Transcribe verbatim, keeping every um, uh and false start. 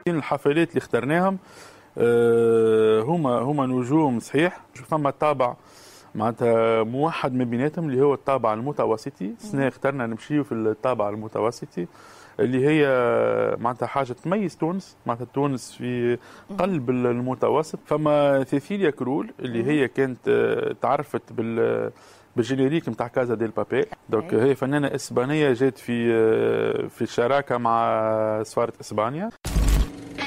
الحفلات اللي اخترناهم هما هما نجوم صحيح. فما طابع معناتها موحد من بيناتهم اللي هو الطابع المتوسطي. سنة اخترنا نمشيو في الطابع المتوسطي اللي هي معناتها حاجه تميز تونس. معناتها تونس في قلب المتوسط. فما سيسيليا كرول اللي هي كانت تعرفت بال بالجينيريك نتاع كازا ديل بابيل. دونك هي فنانه اسبانيه جات في في الشراكه مع سفاره اسبانيا.